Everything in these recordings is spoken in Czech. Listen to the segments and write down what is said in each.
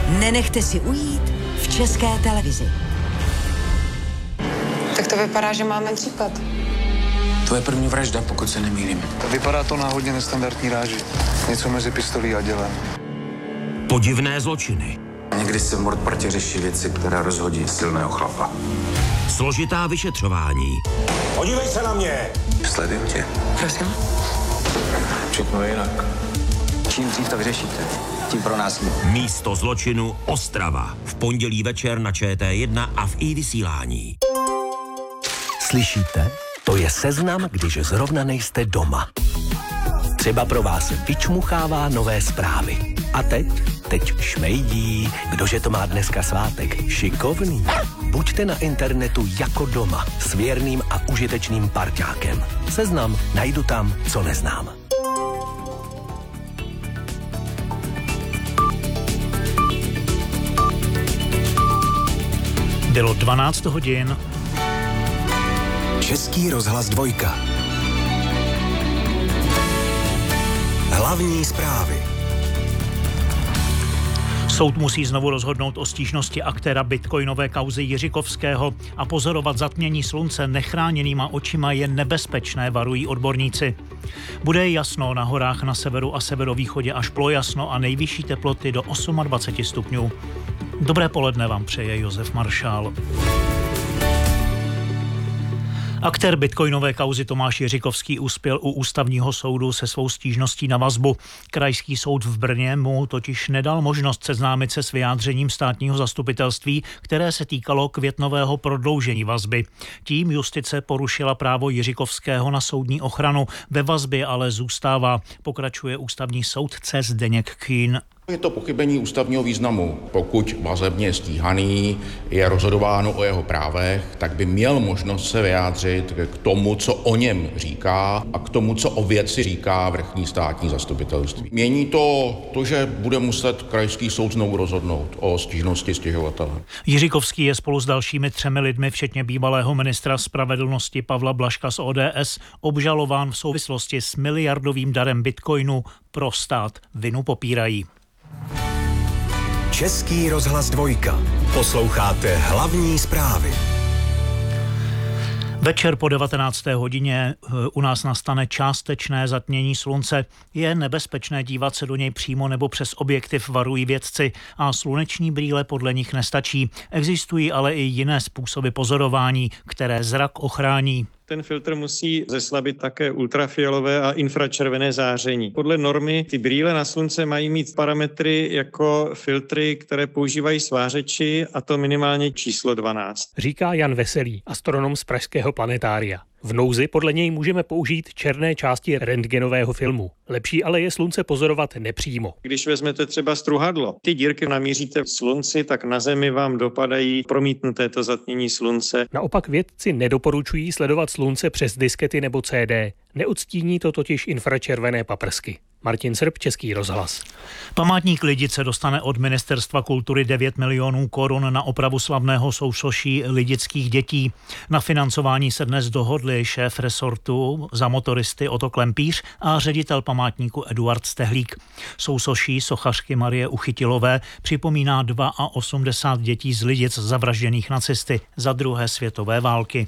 Nenechte si ujít v České televizi. Tak to vypadá, že máme případ. To je první vražda, pokud se nemýlím. Vypadá to na hodně nestandardní ráži. Něco mezi pistolí a dělem. Podivné zločiny. Někdy se v Mordportě řeší věci, které rozhodí silného chlapa. Složitá vyšetřování. Podívej se na mě! Sleduju tě. Prosím? Všechno je jinak. Čím dřív to vyřešíte, tím pro nás líp. Místo zločinu Ostrava. V pondělí večer na ČT1 a v iVysílání. Slyšíte? To je Seznam, když zrovna nejste doma. Třeba pro vás vyčmuchává nové zprávy. A teď šmejdí. Kdože to má dneska svátek? Šikovný. Buďte na internetu jako doma s věrným a užitečným parťákem. Seznam, najdu tam, co neznám. Bylo 12 hodin. Český rozhlas 2. Hlavní zprávy. Soud musí znovu rozhodnout o stížnosti aktéra bitcoinové kauzy Jiříkovského a pozorovat zatmění slunce nechráněnýma očima je nebezpečné, varují odborníci. Bude jasno na horách na severu a severovýchodě až plojasno a nejvyšší teploty do 28 stupňů. Dobré poledne vám přeje Josef Maršál. Aktér bitcoinové kauzy Tomáš Jiříkovský uspěl u ústavního soudu se svou stížností na vazbu. Krajský soud v Brně mu totiž nedal možnost seznámit se s vyjádřením státního zastupitelství, které se týkalo květnového prodloužení vazby. Tím justice porušila právo Jiříkovského na soudní ochranu. Ve vazbě ale zůstává, pokračuje ústavní soudce Zdeněk Kühn. Je to pochybení ústavního významu. Pokud vazebně stíhaný je rozhodováno o jeho právech, tak by měl možnost se vyjádřit k tomu, co o něm říká a k tomu, co o věci říká vrchní státní zastupitelství. Mění to, že bude muset krajský soud znovu rozhodnout o stížnosti stěžovatele. Jiříkovský je spolu s dalšími 3 lidmi, včetně bývalého ministra spravedlnosti Pavla Blažka z ODS, obžalován v souvislosti s miliardovým darem bitcoinu pro stát. Vinu popírají. Český rozhlas 2. Posloucháte hlavní zprávy. Večer po 19. hodině u nás nastane částečné zatmění slunce. Je nebezpečné dívat se do něj přímo nebo přes objektiv, varují vědci, a sluneční brýle podle nich nestačí. Existují ale i jiné způsoby pozorování, které zrak ochrání. Ten filtr musí zeslabit také ultrafialové a infračervené záření. Podle normy ty brýle na slunce mají mít parametry jako filtry, které používají svářeči, a to minimálně číslo 12. Říká Jan Veselý, astronom z pražského planetária. V nouzi podle něj můžeme použít černé části rentgenového filmu. Lepší ale je slunce pozorovat nepřímo. Když vezmete třeba struhadlo, ty dírky namíříte v slunci, tak na Zemi vám dopadají promítnuté to zatmění slunce. Naopak vědci nedoporučují sledovat slunce přes diskety nebo CD. Neodstíní to totiž infračervené paprsky. Martin Srb, Český rozhlas. Památník Lidice dostane od Ministerstva kultury 9 milionů korun na opravu slavného sousoší lidických dětí. Na financování se dnes dohodli šéf resortu za motoristy Otto Klempíř a ředitel památníku Eduard Stehlík. Sousoší sochařky Marie Uchytilové připomíná 82 dětí z Lidic zavražděných nacisty za druhé světové války.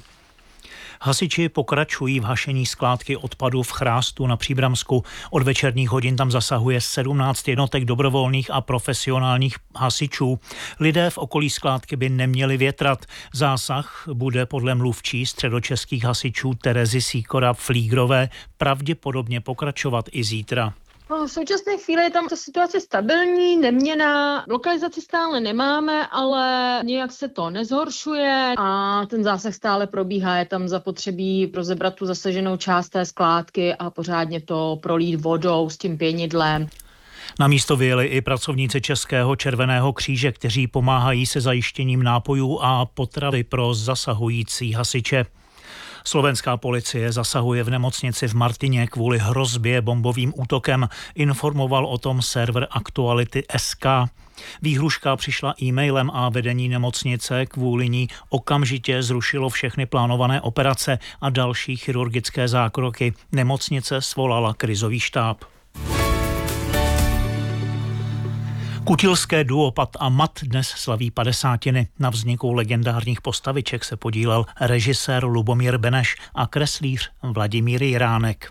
Hasiči pokračují v hašení skládky odpadu v Chrástu na Příbramsku. Od večerních hodin tam zasahuje 17 jednotek dobrovolných a profesionálních hasičů. Lidé v okolí skládky by neměli větrat. Zásah bude podle mluvčí středočeských hasičů Terezy Sýkora-Flígrové pravděpodobně pokračovat i zítra. V současné chvíli je tam ta situace stabilní, neměnná, lokalizaci stále nemáme, ale nějak se to nezhoršuje a ten zásah stále probíhá. Je tam zapotřebí rozebrat tu zasaženou část té skládky a pořádně to prolít vodou s tím pěnidlem. Na místo vyjeli i pracovníci Českého červeného kříže, kteří pomáhají se zajištěním nápojů a potravy pro zasahující hasiče. Slovenská policie zasahuje v nemocnici v Martině kvůli hrozbě bombovým útokem, informoval o tom server Aktuality.sk. Výhruška přišla e-mailem a vedení nemocnice kvůli ní okamžitě zrušilo všechny plánované operace a další chirurgické zákroky. Nemocnice svolala krizový štáb. Kutilské duo Pat a Mat dnes slaví 50. Na vzniku legendárních postaviček se podílel režisér Lubomír Beneš a kreslíř Vladimír Jiránek.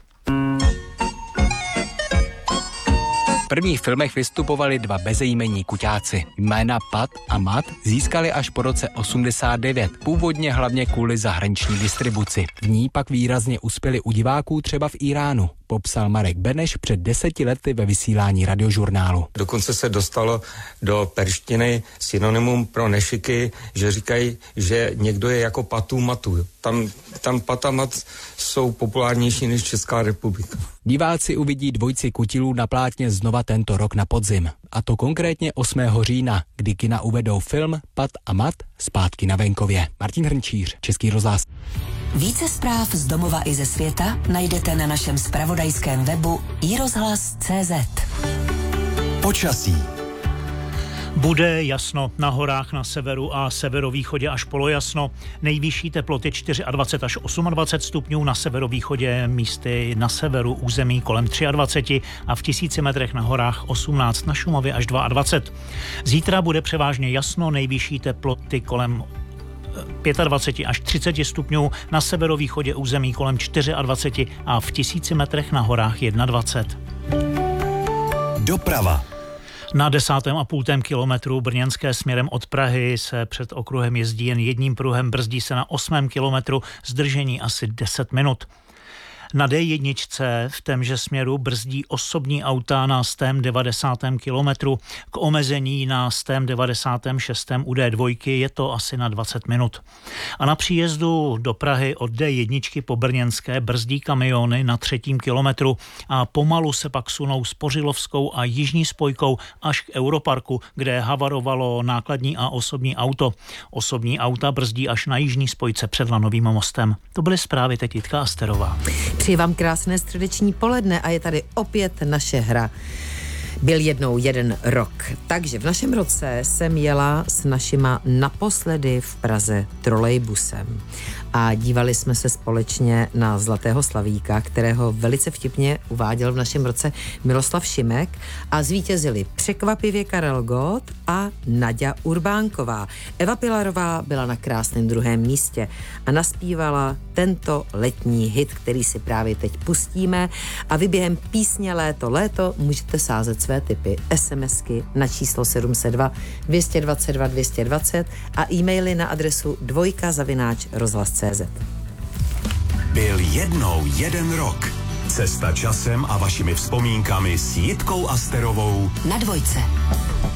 V prvních filmech vystupovali dva bezejmenní kuťáci. Jména Pat a Mat získali až po roce 89, původně hlavně kvůli zahraniční distribuci. V ní pak výrazně uspěli u diváků třeba v Iránu, popsal Marek Beneš před 10 lety ve vysílání Radiožurnálu. Dokonce se dostalo do perštiny synonymum pro nešiky, že říkají, že někdo je jako Patu Matu. Tam Pat a Mat jsou populárnější než Česká republika. Diváci uvidí dvojici kutilů na plátně znova tento rok na podzim. A to konkrétně 8. října, kdy kina uvedou film Pat a Mat zpátky na venkově. Martin Hrnčíř, Český rozhlas. Více zpráv z domova i ze světa najdete na našem zpravodajském webu iRozhlas.cz. Počasí. Bude jasno na horách na severu a severovýchodě až polojasno. Nejvyšší teploty 24 až 28 stupňů, na severovýchodě místy na severu území kolem 23 a v 1000 metrech na horách 18, na Šumavě až 22. Zítra bude převážně jasno, nejvyšší teploty kolem 25 až 30 stupňů, na severovýchodě území kolem 24 a v 1000 metrech na horách 21. Doprava. Na 10,5 kilometru brněnské směrem od Prahy se před okruhem jezdí jen jedním pruhem, brzdí se na 8. kilometru, zdržení asi 10 minut. Na D1 v témže směru brzdí osobní auta na 190. kilometru. K omezení na 196. u D2 je to asi na 20 minut. A na příjezdu do Prahy od D1 po brněnské brzdí kamiony na 3. kilometru a pomalu se pak sunou Spořilovskou a jižní spojkou až k Europarku, kde havarovalo nákladní a osobní auto. Osobní auta brzdí až na jižní spojce před Lanovým mostem. To byly zprávy, teď Jitka Asterová. Přeji vám krásné středeční poledne a je tady opět naše hra. Byl jednou jeden rok. Takže v našem roce jsem jela s našima naposledy v Praze trolejbusem. A dívali jsme se společně na Zlatého slavíka, kterého velice vtipně uváděl v našem roce Miroslav Šimek, a zvítězili překvapivě Karel Gott a Naďa Urbánková. Eva Pilarová byla na krásném 2. místě a naspívala tento letní hit, který si právě teď pustíme, a vy během písně Léto můžete sázet své tipy SMSky na číslo 702 222 220 a e-maily na adresu dvojka@rozhlas.cz. Byl jednou jeden rok. Cesta časem a vašimi vzpomínkami s Jitkou Asterovou na Dvojce.